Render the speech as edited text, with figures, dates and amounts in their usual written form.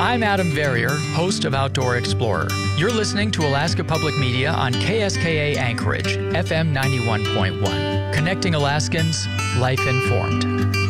I'm Adam Verrier, host of Outdoor Explorer. You're listening to Alaska Public Media on KSKA Anchorage, FM 91.1. Connecting Alaskans, life informed.